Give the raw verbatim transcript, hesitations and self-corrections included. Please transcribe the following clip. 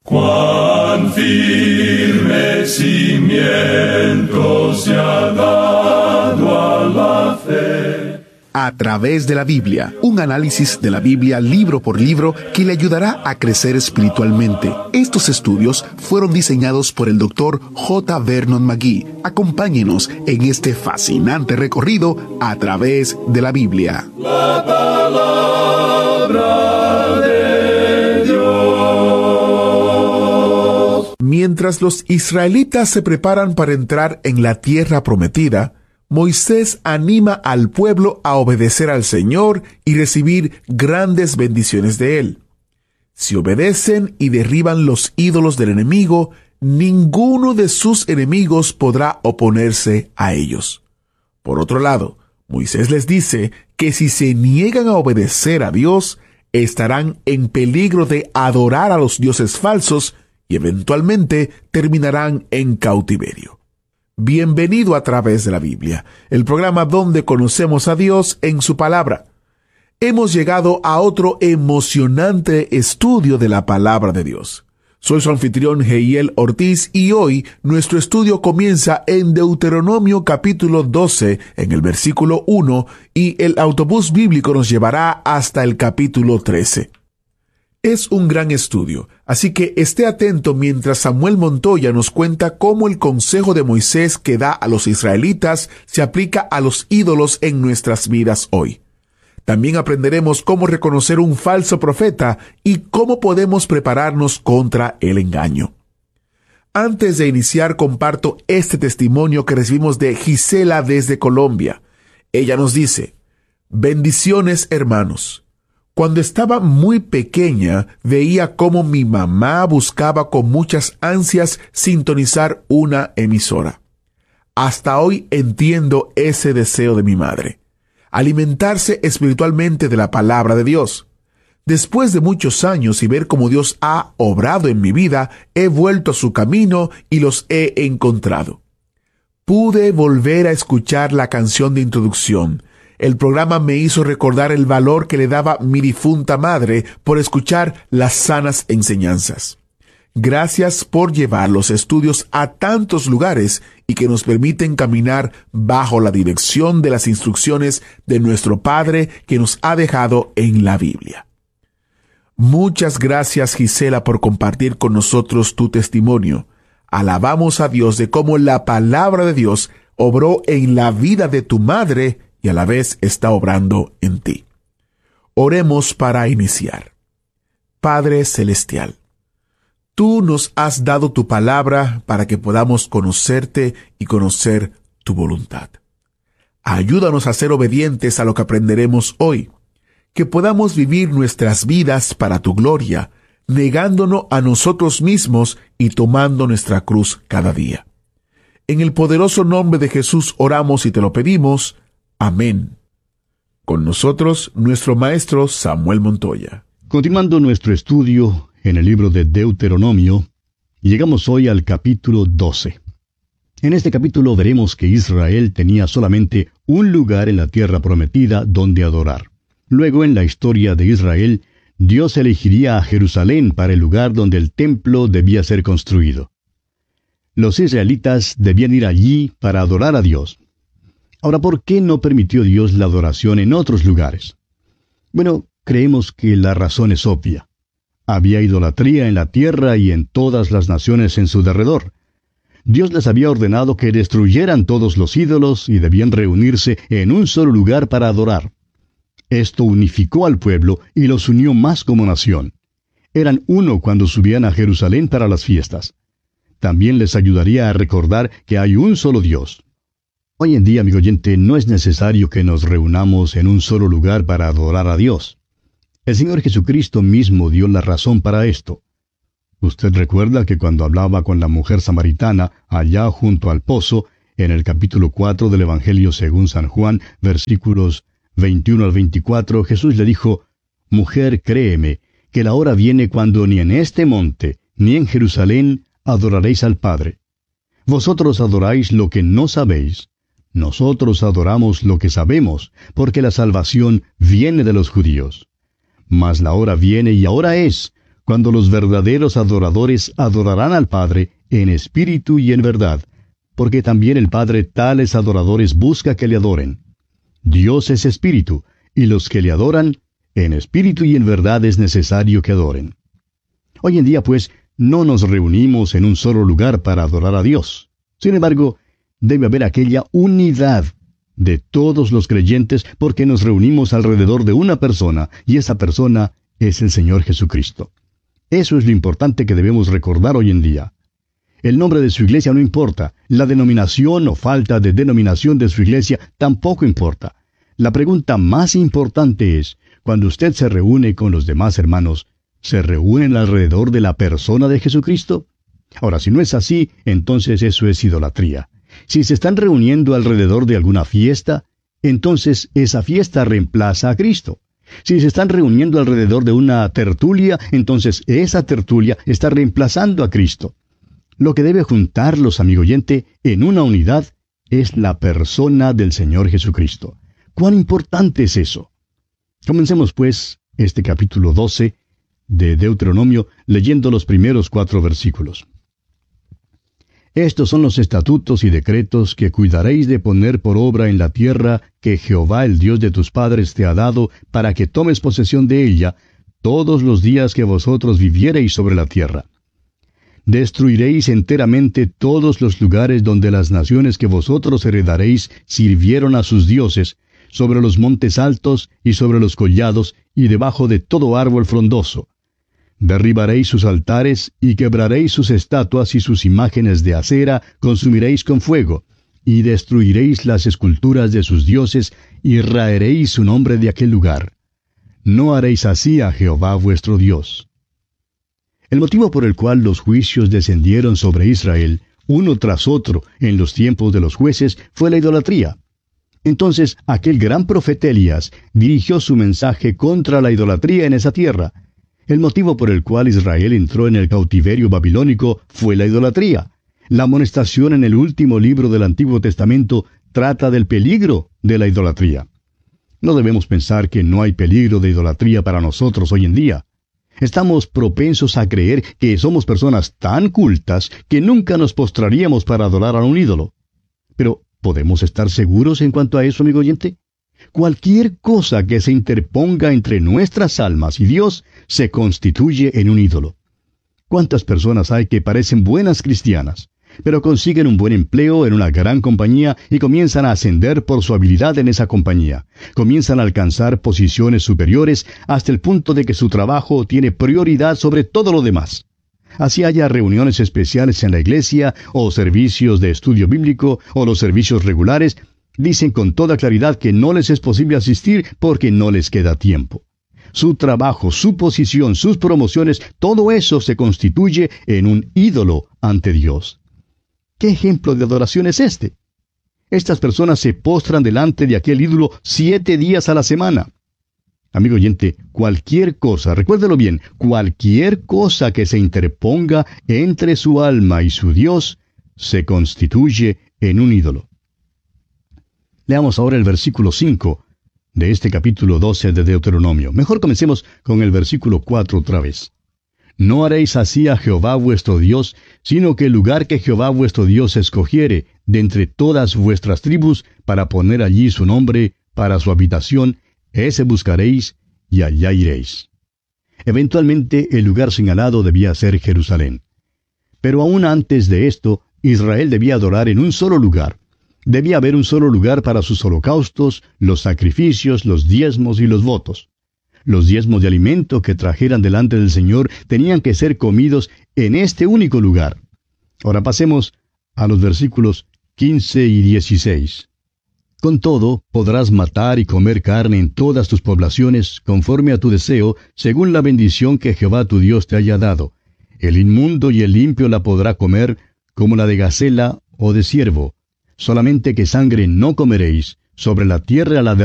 Cuán firme cimiento se ha dado a la fe. A través de la Biblia, un análisis de la Biblia libro por libro que le ayudará a crecer espiritualmente. Estos estudios fueron diseñados por el doctor J. Vernon McGee. Acompáñenos en este fascinante recorrido a través de la Biblia. La palabra de Dios. Mientras los israelitas se preparan para entrar en la tierra prometida, Moisés anima al pueblo a obedecer al Señor y recibir grandes bendiciones de Él. Si obedecen y derriban los ídolos del enemigo, ninguno de sus enemigos podrá oponerse a ellos. Por otro lado, Moisés les dice que si se niegan a obedecer a Dios, estarán en peligro de adorar a los dioses falsos y eventualmente terminarán en cautiverio. Bienvenido a través de la Biblia, el programa donde conocemos a Dios en su palabra. Hemos llegado a otro emocionante estudio de la palabra de Dios. Soy su anfitrión Heiel Ortiz y hoy nuestro estudio comienza en Deuteronomio capítulo doce, en el versículo uno, y el autobús bíblico nos llevará hasta el capítulo trece. Es un gran estudio, así que esté atento mientras Samuel Montoya nos cuenta cómo el consejo de Moisés que da a los israelitas se aplica a los ídolos en nuestras vidas hoy. También aprenderemos cómo reconocer un falso profeta y cómo podemos prepararnos contra el engaño. Antes de iniciar, comparto este testimonio que recibimos de Gisela desde Colombia. Ella nos dice: bendiciones, hermanos. Cuando estaba muy pequeña, veía cómo mi mamá buscaba con muchas ansias sintonizar una emisora. Hasta hoy entiendo ese deseo de mi madre: alimentarse espiritualmente de la palabra de Dios. Después de muchos años y ver cómo Dios ha obrado en mi vida, he vuelto a su camino y los he encontrado. Pude volver a escuchar la canción de introducción. El programa me hizo recordar el valor que le daba mi difunta madre por escuchar las sanas enseñanzas. Gracias por llevar los estudios a tantos lugares y que nos permiten caminar bajo la dirección de las instrucciones de nuestro Padre que nos ha dejado en la Biblia. Muchas gracias, Gisela, por compartir con nosotros tu testimonio. Alabamos a Dios de cómo la palabra de Dios obró en la vida de tu madre y a la vez está obrando en ti. Oremos para iniciar. Padre Celestial, tú nos has dado tu palabra para que podamos conocerte y conocer tu voluntad. Ayúdanos a ser obedientes a lo que aprenderemos hoy, que podamos vivir nuestras vidas para tu gloria, negándonos a nosotros mismos y tomando nuestra cruz cada día. En el poderoso nombre de Jesús oramos y te lo pedimos. Amén. Con nosotros, nuestro maestro Samuel Montoya. Continuando nuestro estudio en el libro de Deuteronomio, llegamos hoy al capítulo doce. En este capítulo veremos que Israel tenía solamente un lugar en la tierra prometida donde adorar. Luego, en la historia de Israel, Dios elegiría a Jerusalén para el lugar donde el templo debía ser construido. Los israelitas debían ir allí para adorar a Dios. Ahora, ¿por qué no permitió Dios la adoración en otros lugares? Bueno, creemos que la razón es obvia. Había idolatría en la tierra y en todas las naciones en su derredor. Dios les había ordenado que destruyeran todos los ídolos y debían reunirse en un solo lugar para adorar. Esto unificó al pueblo y los unió más como nación. Eran uno cuando subían a Jerusalén para las fiestas. También les ayudaría a recordar que hay un solo Dios. Hoy en día, amigo oyente, no es necesario que nos reunamos en un solo lugar para adorar a Dios. El Señor Jesucristo mismo dio la razón para esto. Usted recuerda que cuando hablaba con la mujer samaritana allá junto al pozo, en el capítulo cuatro del Evangelio según San Juan, versículos veintiuno al veinticuatro, Jesús le dijo: «Mujer, créeme, que la hora viene cuando ni en este monte, ni en Jerusalén, adoraréis al Padre. Vosotros adoráis lo que no sabéis. Nosotros adoramos lo que sabemos, porque la salvación viene de los judíos. Mas la hora viene y ahora es, cuando los verdaderos adoradores adorarán al Padre en espíritu y en verdad, porque también el Padre tales adoradores busca que le adoren. Dios es espíritu, y los que le adoran, en espíritu y en verdad es necesario que adoren. Hoy en día, pues, no nos reunimos en un solo lugar para adorar a Dios. Sin embargo, debe haber aquella unidad de todos los creyentes porque nos reunimos alrededor de una persona, y esa persona es el Señor Jesucristo. Eso es lo importante que debemos recordar hoy en día. El nombre de su iglesia no importa, la denominación o falta de denominación de su iglesia tampoco importa. La pregunta más importante es, cuando usted se reúne con los demás hermanos, ¿se reúnen alrededor de la persona de Jesucristo? Ahora, si no es así, entonces eso es idolatría. Si se están reuniendo alrededor de alguna fiesta, entonces esa fiesta reemplaza a Cristo. Si se están reuniendo alrededor de una tertulia, entonces esa tertulia está reemplazando a Cristo. Lo que debe juntarlos, amigo oyente, en una unidad es la persona del Señor Jesucristo. ¿Cuán importante es eso? Comencemos, pues, este capítulo doce de Deuteronomio leyendo los primeros cuatro versículos. Estos son los estatutos y decretos que cuidaréis de poner por obra en la tierra que Jehová el Dios de tus padres te ha dado para que tomes posesión de ella todos los días que vosotros viviereis sobre la tierra. Destruiréis enteramente todos los lugares donde las naciones que vosotros heredaréis sirvieron a sus dioses, sobre los montes altos y sobre los collados y debajo de todo árbol frondoso. Derribaréis sus altares y quebraréis sus estatuas y sus imágenes de acera consumiréis con fuego, y destruiréis las esculturas de sus dioses y raeréis su nombre de aquel lugar. No haréis así a Jehová vuestro Dios. El motivo por el cual los juicios descendieron sobre Israel, uno tras otro, en los tiempos de los jueces, fue la idolatría. Entonces aquel gran profeta Elías dirigió su mensaje contra la idolatría en esa tierra. El motivo por el cual Israel entró en el cautiverio babilónico fue la idolatría. La amonestación en el último libro del Antiguo Testamento trata del peligro de la idolatría. No debemos pensar que no hay peligro de idolatría para nosotros hoy en día. Estamos propensos a creer que somos personas tan cultas que nunca nos postraríamos para adorar a un ídolo. Pero, ¿podemos estar seguros en cuanto a eso, amigo oyente? Cualquier cosa que se interponga entre nuestras almas y Dios se constituye en un ídolo. ¿Cuántas personas hay que parecen buenas cristianas, pero consiguen un buen empleo en una gran compañía y comienzan a ascender por su habilidad en esa compañía? Comienzan a alcanzar posiciones superiores hasta el punto de que su trabajo tiene prioridad sobre todo lo demás. Así haya reuniones especiales en la iglesia, o servicios de estudio bíblico, o los servicios regulares, dicen con toda claridad que no les es posible asistir porque no les queda tiempo. Su trabajo, su posición, sus promociones, todo eso se constituye en un ídolo ante Dios. ¿Qué ejemplo de adoración es este? Estas personas se postran delante de aquel ídolo siete días a la semana. Amigo oyente, cualquier cosa, recuérdelo bien, cualquier cosa que se interponga entre su alma y su Dios, se constituye en un ídolo. Leamos ahora el versículo cinco de este capítulo doce de Deuteronomio. Mejor comencemos con el versículo cuatro otra vez. No haréis así a Jehová vuestro Dios, sino que el lugar que Jehová vuestro Dios escogiere de entre todas vuestras tribus para poner allí su nombre para su habitación, ese buscaréis y allá iréis. Eventualmente el lugar señalado debía ser Jerusalén. Pero aún antes de esto, Israel debía adorar en un solo lugar. Debía haber un solo lugar para sus holocaustos, los sacrificios, los diezmos y los votos. Los diezmos de alimento que trajeran delante del Señor tenían que ser comidos en este único lugar. Ahora pasemos a los versículos quince y dieciséis. Con todo, podrás matar y comer carne en todas tus poblaciones, conforme a tu deseo, según la bendición que Jehová tu Dios te haya dado. El inmundo y el limpio la podrá comer, como la de gacela o de ciervo. Solamente que sangre no comeréis, sobre la tierra la